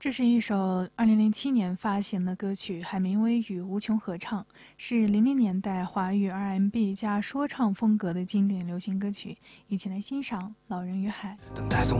这是一首2007年发行的歌曲，海明威与吴琼合唱，是00年代华语 R&B 加说唱风格的经典流行歌曲。一起来欣赏《老人与海》。 等待从